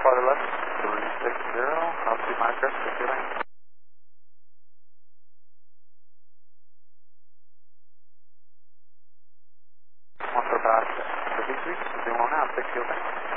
Farther left, 360, altitude monitor, 50 lane. One for about 53, doing well now, 60 lane.